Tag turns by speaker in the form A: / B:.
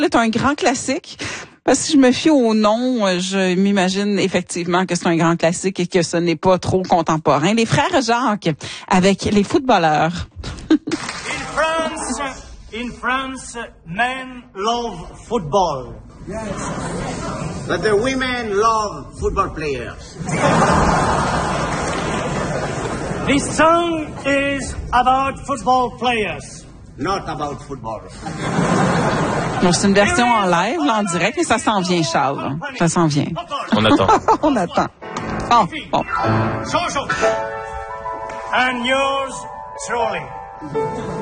A: C'est un grand classique. Parce que si je me fie au nom, je m'imagine effectivement que c'est un grand classique et que ce n'est pas trop contemporain. Les frères Jacques avec les footballeurs.
B: In France, men love football.
C: Yes. But the women love football players.
B: This song is about football players.
C: Not about football.
A: Donc, c'est une version en live, là, en direct, mais ça s'en vient, Charles. Ça s'en vient.
D: On attend.
A: On attend. Bon, bon.
B: And yours truly.